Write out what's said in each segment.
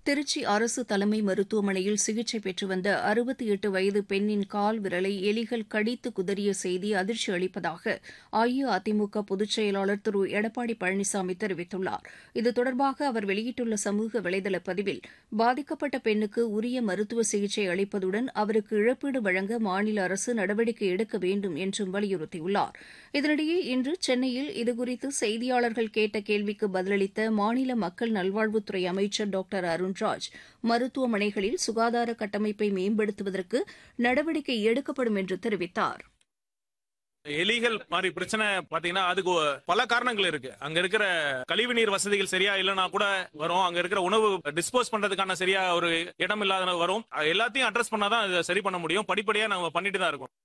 திருச்சி அரசு தலைமை மருத்துவமனையில் சிகிச்சை பெற்று வந்த 68 வயது பெண்ணின் கால் விரலை எலிகள் கடித்து குதறிய செய்தி அதிர்ச்சி அளிப்பதாக அஇஅதிமுக பொதுச் செயலாளர் திரு எடப்பாடி பழனிசாமி தெரிவித்துள்ளார். இது தொடர்பாக அவர் வெளியிட்டுள்ள சமூக வலைதள பதிவில், பாதிக்கப்பட்ட பெண்ணுக்கு உரிய மருத்துவ சிகிச்சை அளிப்பதுடன் அவருக்கு இழப்பீடு வழங்க மாநில அரசு நடவடிக்கை எடுக்க வேண்டும் என்றும் வலியுறுத்தியுள்ளார். இதனிடையே இன்று சென்னையில் இதுகுறித்து செய்தியாளர்கள் கேட்ட கேள்விக்கு பதிலளித்த மாநில மக்கள் நல்வாழ்வுத்துறை அமைச்சர் டாக்டர் அருண்ராஜ், மருத்துவமனைகளில் சுகாதார கட்டமைப்பை மேம்படுத்துவதற்கு நடவடிக்கை எடுக்கப்படும் என்று தெரிவித்தார். எலிகள் மாதிரி பிரச்சனை பாத்தீங்கன்னா அதுக்கு பல காரணங்கள் இருக்கு. அங்க இருக்கிற கழிவு நீர் வசதிகள் சரியா இல்லைன்னா கூட வரும். அங்க இருக்கிற உணவு டிஸ்போஸ் பண்றதுக்கான சரியா ஒரு இடம் இல்லாத வரும். எல்லாத்தையும் அட்ரஸ் பண்ணாதான் அதை சரி பண்ண முடியும். படிப்படியா நம்ம பண்ணிட்டு தான் இருக்கோம்.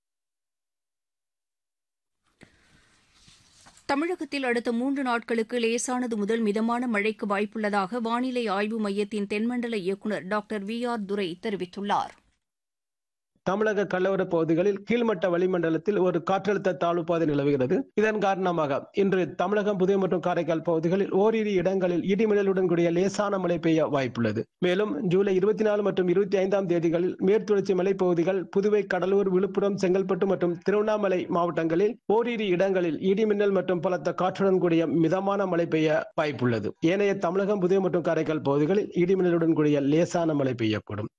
தமிழகத்தில் அடுத்த 3 நாட்களுக்கு லேசானது முதல் மிதமான மழைக்கு வாய்ப்புள்ளதாக வானிலை ஆய்வு மையத்தின் தென்மண்டல இயக்குநர் டாக்டர் VR துரை தெரிவித்துள்ளார். தமிழக கடலோர பகுதிகளில் கீழ்மட்ட வளிமண்டலத்தில் ஒரு காற்றழுத்த தாழ்வு பாதை நிலவுகிறது. இதன் காரணமாக இன்று தமிழகம், புதுவை மற்றும் காரைக்கால் பகுதிகளில் ஓரிரு இடங்களில் இடிமின்னலுடன் கூடிய லேசான மழை பெய்ய வாய்ப்புள்ளது. மேலும் ஜூலை 24 மற்றும் 25ஆம் தேதிகளில் மேற்குத்தொடர்ச்சி மலைப்பகுதிகள், புதுவை, கடலூர், விழுப்புரம், செங்கல்பட்டு மற்றும் திருவண்ணாமலை மாவட்டங்களில் ஓரிரு இடங்களில் இடிமின்னல் மற்றும் பலத்த காற்றுடன் கூடிய மிதமான மழை பெய்ய வாய்ப்புள்ளது. ஏனைய தமிழகம், புதுவை மற்றும் காரைக்கால் பகுதிகளில் இடிமின்னலுடன் கூடிய லேசான மழை பெய்யக்கூடும்.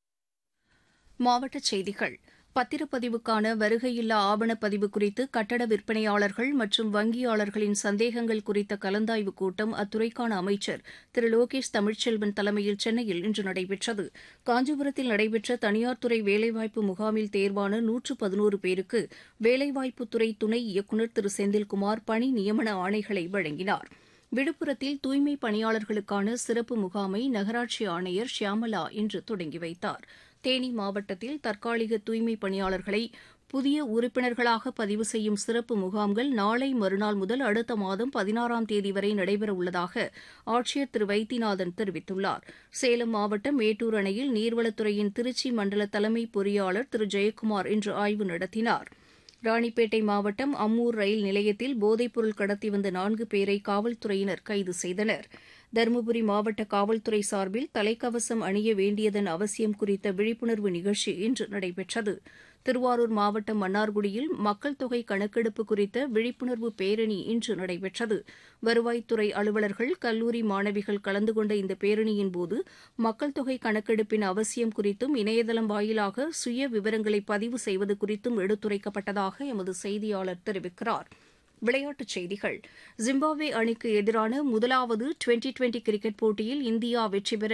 மாவட்டச் செய்திகள். பத்திரப்பதிவுக்கான வருகையில்லா ஆவணப்பதிவு குறித்து கட்டட விற்பனையாளர்கள் மற்றும் வங்கியாளர்களின் சந்தேகங்கள் குறித்த கலந்தாய்வுக் கூட்டம் அத்துறைக்கான அமைச்சர் திரு லோகேஷ் தமிழ்ச்செல்வன் தலைமையில் சென்னையில் இன்று நடைபெற்றது. காஞ்சிபுரத்தில் நடைபெற்ற தனியார் துறை வேலைவாய்ப்பு முகாமில் தேர்வான 111 பேருக்கு வேலைவாய்ப்புத்துறை துணை இயக்குநர் திரு செந்தில்குமார் பணி நியமன ஆணைகளை வழங்கினார். விழுப்புரத்தில் தூய்மை பணியாளர்களுக்கான சிறப்பு முகாமை நகராட்சி ஆணையர் ஷியாமலா இன்று தொடங்கி வைத்தார். தேனி மாவட்டத்தில் தற்காலிக தூய்மை பணியாளர்களை புதிய உறுப்பினர்களாக பதிவு செய்யும் சிறப்பு முகாம்கள் நாளை மறுநாள் முதல் அடுத்த மாதம் 16ஆம் தேதி வரை நடைபெறவுள்ளதாக ஆட்சியர் திரு வைத்தியநாதன் தெரிவித்துள்ளார். சேலம் மாவட்டம் மேட்டூர் அணையில் நீர்வளத்துறையின் திருச்சி மண்டல தலைமை பொறியாளர் திரு ஜெயக்குமார் இன்று ஆய்வு நடத்தினார். ராணிப்பேட்டை மாவட்டம் அம்மூர் ரயில் நிலையத்தில் போதைப்பொருள் கடத்தி வந்த 4 பேரை காவல்துறையினர் கைது செய்தனர். தருமபுரி மாவட்ட காவல்துறை சார்பில் தலைக்கவசம் அணிய வேண்டியதன் அவசியம் குறித்த விழிப்புணர்வு நிகழ்ச்சி இன்று நடைபெற்றது. திருவாரூர் மாவட்டம் மன்னார்குடியில் மக்கள் தொகை கணக்கெடுப்பு குறித்த விழிப்புணர்வு பேரணி இன்று நடைபெற்றது. வருவாய்த்துறை அலுவலர்கள், கல்லூரி மாணவிகள் கலந்து கொண்ட இந்த பேரணியின்போது மக்கள் தொகை கணக்கெடுப்பின் அவசியம் குறித்தும் இணையதளம் வாயிலாக சுய விவரங்களை பதிவு செய்வது குறித்தும் எடுத்துரைக்கப்பட்டதாக எமது செய்தியாளர் தெரிவிக்கிறார். விளையாட்டுச் செய்திகள். ஜிம்பாப்வே அணிக்கு எதிரான முதலாவது டுவெண்டி கிரிக்கெட் போட்டியில் இந்தியா வெற்றி பெற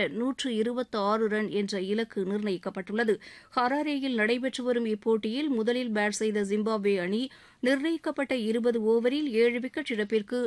126 ரன் என்ற இலக்கு நிர்ணயிக்கப்பட்டுள்ளது. ஹராரேயில் நடைபெற்று வரும் இப்போட்டியில் முதலில் பேட் செய்த ஜிம்பாப்வே அணி நிர்ணயிக்கப்பட்ட 20 ஓவரில் 7 விக்கெட் இழப்பிற்கு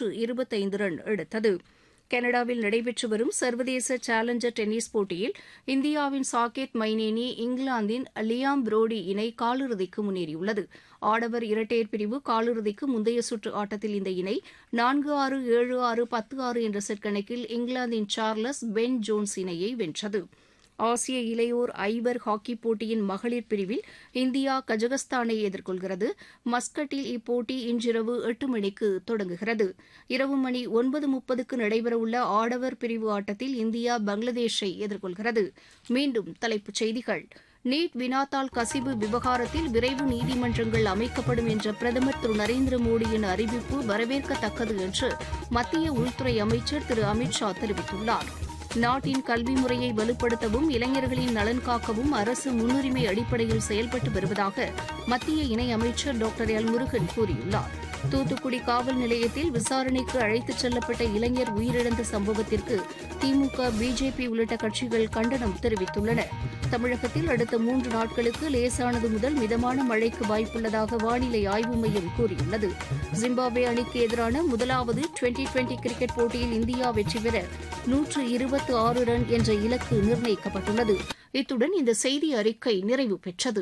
125 ரன் எடுத்தது. கனடாவில் நடைபெற்று வரும் சர்வதேச சேலஞ்சர் டென்னிஸ் போட்டியில் இந்தியாவின் சாகேத் மைனேனி, இங்கிலாந்தின் லியாம் புரோடி இணை காலிறுதிக்கு முன்னேறியுள்ளது. ஆடவர் இரட்டையர் பிரிவு காலிறுதிக்கு முந்தைய சுற்று ஆட்டத்தில் இந்த இணை 4-6, 7-6, 10-6 என்ற செட் கணக்கில் இங்கிலாந்தின் சார்லஸ் பென் ஜோன்ஸ் இணையை வென்றது. ஆசிய இளையோர் ஐவர் ஹாக்கி போட்டியின் மகளிர் பிரிவில் இந்தியா கஜகஸ்தானை எதிர்கொள்கிறது. மஸ்கட்டில் இப்போட்டி இன்றிரவு 8 மணிக்கு தொடங்குகிறது. இரவு மணி 9:30க்கு நடைபெறவுள்ள ஆடவர் பிரிவு ஆட்டத்தில் இந்தியா பங்களாதேஷை எதிர்கொள்கிறது. மீண்டும் தலைப்புச் செய்திகள். நீட் வினாத்தாள் கசிவு விவகாரத்தில் விரைவு நீதிமன்றங்கள் அமைக்கப்படும் என்ற பிரதமர் திரு நரேந்திர மோடியின் அறிவிப்பு வரவேற்கத்தக்கது என்று மத்திய உள்துறை அமைச்சர் திரு அமித் ஷா தெரிவித்துள்ளார். நாட்டின் கல்வி முறையை வலுப்படுத்தவும் இளைஞர்களின் நலன் காக்கவும் அரசு முன்னுரிமை அடிப்படையில் செயல்பட்டு வருவதாக மத்திய இணையமைச்சர் டாக்டர் எல் முருகன் கூறியுள்ளார். தூத்துக்குடி காவல் நிலையத்தில் விசாரணைக்கு அழைத்துச் செல்லப்பட்ட இளைஞர் உயிரிழந்த சம்பவத்திற்கு திமுக, பிஜேபி உள்ளிட்ட கட்சிகள் கண்டனம் தெரிவித்துள்ளன. தமிழகத்தில் அடுத்த 3 நாட்களுக்கு லேசானது முதல் மிதமான மழைக்கு வாய்ப்புள்ளதாக வானிலை ஆய்வு மையம் கூறியுள்ளது. ஜிம்பாப்வே அணிக்கு எதிரான முதலாவது டுவெண்டி கிரிக்கெட் போட்டியில் இந்தியா வெற்றி பெற 126 ரன் என்ற இலக்கு நிர்ணயிக்கப்பட்டுள்ளது. இத்துடன் இந்த செய்தி அறிக்கை நிறைவு பெற்றது.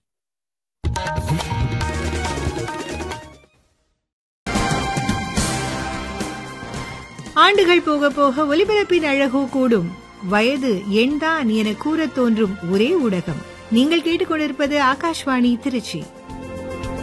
ஆண்டுகள் போக போக ஒலிபரப்பின் அழகோ கூடும். வயது எண்தான் என கூறத் தோன்றும் ஒரே ஊடகம். நீங்கள் கேட்டுக்கொண்டிருப்பது ஆகாஷ்வாணி திருச்சி.